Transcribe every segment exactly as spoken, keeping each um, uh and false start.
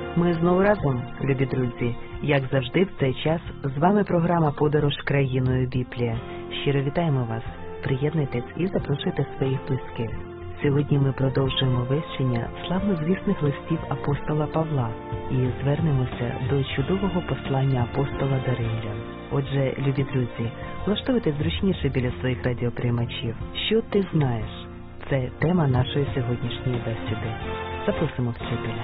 Ми знову разом, любі друзі. Як завжди в цей час з вами програма «Подорож країною Біблія». Щиро вітаємо вас, приєднуйтесь і запрошуйте своїх близьких. Сьогодні ми продовжуємо вивчення славнозвісних листів апостола Павла і звернемося до чудового послання апостола до римлян. Отже, любі друзі, влаштуйте зручніше біля своїх радіоприймачів. Що ти знаєш? Це тема нашої сьогоднішньої бесіди. Запросимо вчителя.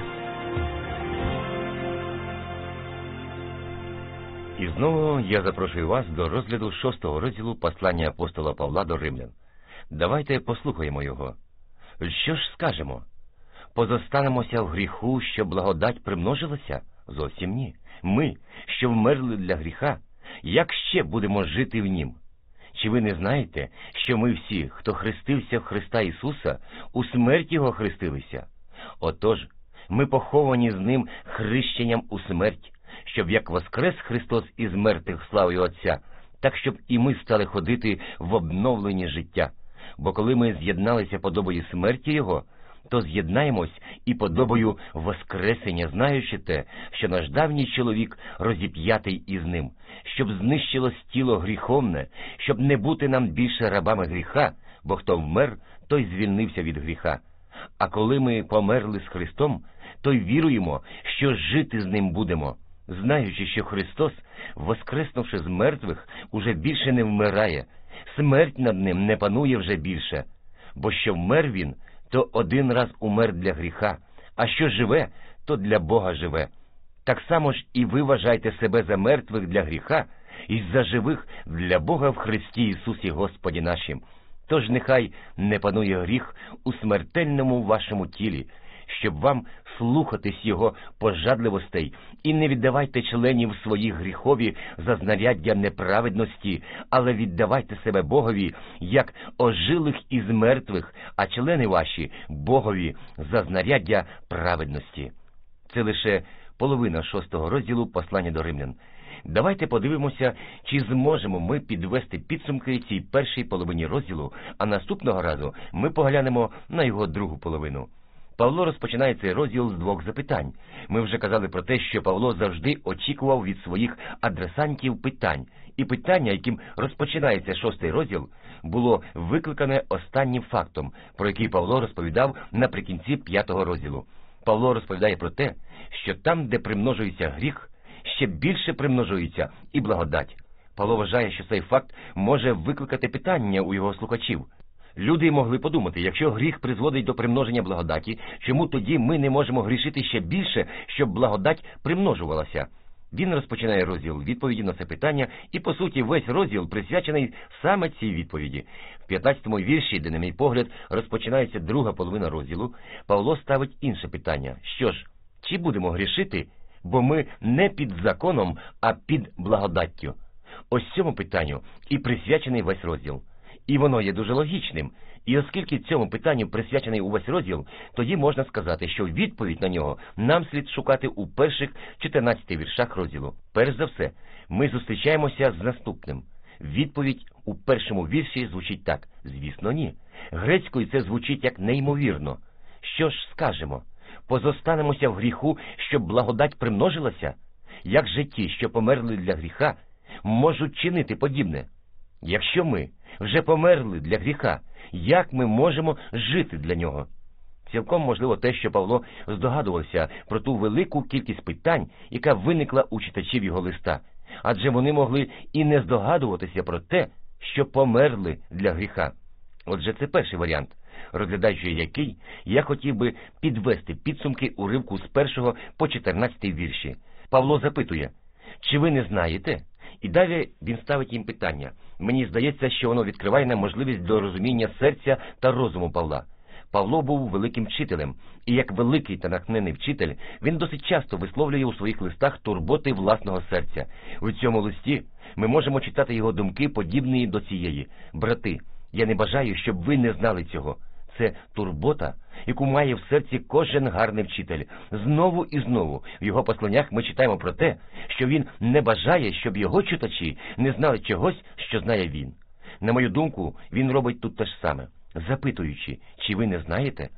І знову я запрошую вас до розгляду шостого розділу послання апостола Павла до римлян. Давайте послухаємо його. Що ж скажемо? Позостанемося в гріху, щоб благодать примножилася? Зовсім ні. Ми, що вмерли для гріха, як ще будемо жити в нім? Чи ви не знаєте, що ми всі, хто хрестився в Христа Ісуса, у смерть Його хрестилися? Отож, ми поховані з Ним хрещенням у смерть, щоб як воскрес Христос із мертвих славою Отця, так щоб і ми стали ходити в обновленні життя. Бо коли ми з'єдналися подобою смерті Його, то з'єднаємось і подобою воскресення, знаючи те, що наш давній чоловік розіп'ятий із ним, щоб знищилось тіло гріховне, щоб не бути нам більше рабами гріха, бо хто вмер, той звільнився від гріха. А коли ми померли з Христом, то й віруємо, що жити з Ним будемо, знаючи, що Христос, воскреснувши з мертвих, уже більше не вмирає, смерть над Ним не панує вже більше, бо що вмер Він, то один раз умер для гріха, а що живе, то для Бога живе. Так само ж і ви вважайте себе за мертвих для гріха, і за живих для Бога в Христі Ісусі Господі нашим. Тож нехай не панує гріх у смертельному вашому тілі, щоб вам слухатись Його пожадливостей, і не віддавайте членів своїх гріхові за знаряддя неправедності, але віддавайте себе Богові, як ожилих із мертвих, а члени ваші Богові за знаряддя праведності. Це лише половина шостого розділу послання до римлян. Давайте подивимося, чи зможемо ми підвести підсумки цій першій половині розділу, а наступного разу ми поглянемо на його другу половину. Павло розпочинає цей розділ з двох запитань. Ми вже казали про те, що Павло завжди очікував від своїх адресантів питань. І питання, яким розпочинається шостий розділ, було викликане останнім фактом, про який Павло розповідав наприкінці п'ятого розділу. Павло розповідає про те, що там, де примножується гріх, ще більше примножується і благодать. Павло вважає, що цей факт може викликати питання у його слухачів. Люди могли подумати, якщо гріх призводить до примноження благодаті, чому тоді ми не можемо грішити ще більше, щоб благодать примножувалася? Він розпочинає розділ відповіді на це питання, і, по суті, весь розділ присвячений саме цій відповіді. В п'ятнадцятому вірші, де, на мій погляд, розпочинається друга половина розділу, Павло ставить інше питання. Що ж, чи будемо грішити, бо ми не під законом, а під благодаттю? Ось цьому питанню і присвячений весь розділ. І воно є дуже логічним. І оскільки цьому питанню присвячений увесь розділ, тоді можна сказати, що відповідь на нього нам слід шукати у перших чотирнадцяти віршах розділу. Перш за все, ми зустрічаємося з наступним. Відповідь у першому вірші звучить так: звісно, ні. Грецькою це звучить як неймовірно. Що ж скажемо? Позостанемося в гріху, щоб благодать примножилася? Як же ті, що померли для гріха, можуть чинити подібне? Якщо ми вже померли для гріха, як ми можемо жити для нього? Цілком можливо те, що Павло здогадувався про ту велику кількість питань, яка виникла у читачів його листа. Адже вони могли і не здогадуватися про те, що померли для гріха. Отже, це перший варіант, розглядаючи який, я хотів би підвести підсумки уривку з першого по чотирнадцятий вірші. Павло запитує: «Чи ви не знаєте?» І далі він ставить їм питання. Мені здається, що воно відкриває нам можливість до розуміння серця та розуму Павла. Павло був великим вчителем, і як великий та натхнений вчитель, він досить часто висловлює у своїх листах турботи власного серця. У цьому листі ми можемо читати його думки, подібні до цієї. «Брати, я не бажаю, щоб ви не знали цього». Це турбота, яку має в серці кожен гарний вчитель. Знову і знову в його посланнях ми читаємо про те, що він не бажає, щоб його читачі не знали чогось, що знає він. На мою думку, він робить тут те ж саме, запитуючи, чи ви не знаєте?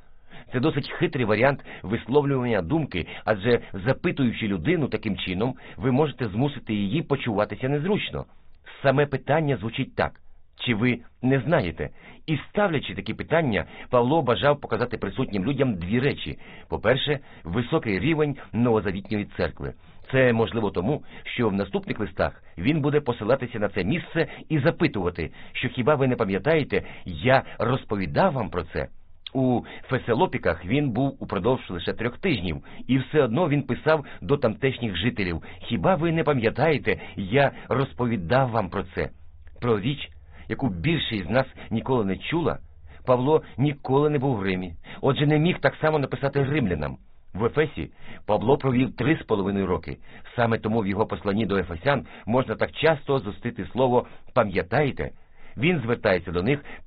Це досить хитрий варіант висловлювання думки, адже запитуючи людину таким чином, ви можете змусити її почуватися незручно. Саме питання звучить так: чи ви не знаєте? І ставлячи такі питання, Павло бажав показати присутнім людям дві речі. По-перше, високий рівень новозавітньої церкви. Це можливо тому, що в наступних листах він буде посилатися на це місце і запитувати, що хіба ви не пам'ятаєте, я розповідав вам про це? У Феселопіках він був упродовж лише трьох тижнів, і все одно він писав до тамтешніх жителів: хіба ви не пам'ятаєте, я розповідав вам про це? Про річ, яку більшість з нас ніколи не чула, Павло ніколи не був в Римі, отже не міг так само написати римлянам. В Ефесі Павло провів три з половиною роки. Саме тому в його посланні до ефесян можна так часто зустріти слово «пам'ятаєте». Він звертається до них